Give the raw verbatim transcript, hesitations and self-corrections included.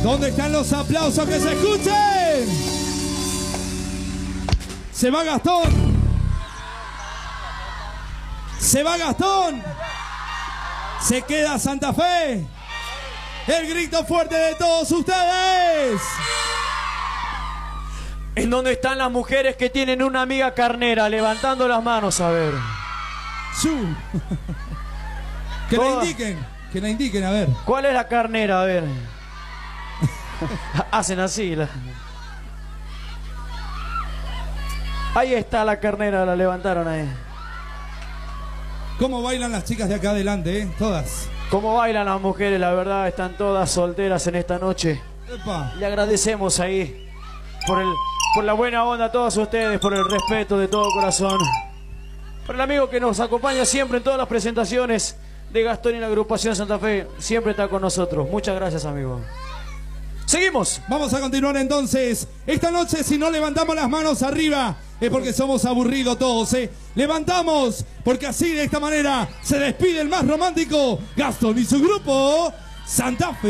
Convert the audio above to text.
¿Dónde están los aplausos que se escuchen? Se va Gastón. Se va Gastón. Se queda Santa Fe. El grito fuerte de todos ustedes. ¿En dónde están las mujeres que tienen una amiga carnera? Levantando las manos, a ver. Chu. Que Todas. la indiquen. Que la indiquen, a ver. ¿Cuál es la carnera? A ver. Hacen así. La... Ahí está la carnera, la levantaron ahí. ¿Cómo bailan las chicas de acá adelante, eh? Todas. ¿Cómo bailan las mujeres? La verdad, están todas solteras en esta noche. Epa. Le agradecemos ahí por, el, por la buena onda a todos ustedes, por el respeto de todo corazón. Por el amigo que nos acompaña siempre en todas las presentaciones de Gastón y la agrupación Santa Fe. Siempre está con nosotros. Muchas gracias, amigo. Seguimos. Vamos a continuar entonces. Esta noche, si no levantamos las manos arriba, es porque somos aburridos todos, ¿eh? Levantamos, porque así, de esta manera, se despide el más romántico, Gastón y su grupo, Santa Fe.